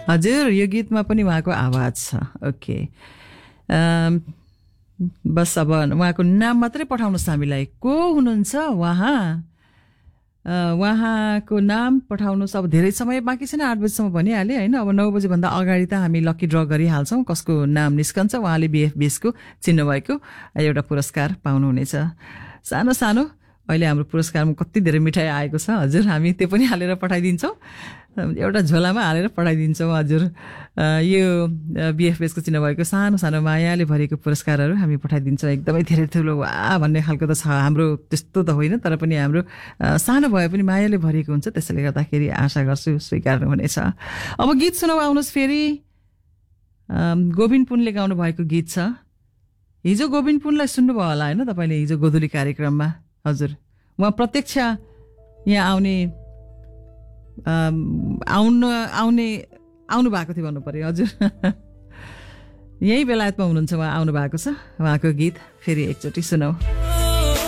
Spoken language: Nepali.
हजुर यो गीतमा पनि उहाँको आवाज छ। ओके बस अब उहाँको नाम मात्रै पठाउनुहोस् हामीलाई, को हुनुहुन्छ उहाँको नाम पठाउनुहोस्। अब धेरै समय बाँकी छैन, 8 बजीसम्म भनिहालेँ होइन। अब 9 बजीभन्दा अगाडि त हामी लकी ड्र गरिहाल्छौँ, कसको नाम निस्कन्छ उहाँले BFBSको चिन्नुभएको एउटा पुरस्कार पाउनुहुनेछ। सानो सानो अहिले हाम्रो पुरस्कारमा कति धेरै मिठाई आएको छ हजुर, हामी त्यो पनि हालेर पठाइदिन्छौँ, एउटा झोलामा हालेर पठाइदिन्छौँ हजुर। यो BFBSको चिन्नुभएको सानो सानो मायाले भरिएको पुरस्कारहरू हामी पठाइदिन्छौँ। एकदमै धेरै ठुलो वा भन्ने खालको त छ, हाम्रो त्यस्तो त होइन, तर पनि हाम्रो सानो भए पनि मायाले भरिएको हुन्छ, त्यसैले गर्दाखेरि आशा गर्छु स्वीकार्नुहुनेछ। अब गीत सुनाउ आउनुहोस् फेरि। गोविन्द पुनले गाउनु भएको गीत छ। हिजो गोविन्द पुनलाई सुन्नुभयो होला होइन तपाईँले, हिजो गोधुली कार्यक्रममा हजुर। उहाँ प्रत्यक्ष यहाँ आउनु भएको थियो भन्नु पर्यो हजुर। यही बेलायतमा हुनुहुन्छ उहाँ, आउनु भएको छ। उहाँको गीत फेरि एकचोटि सुनौ।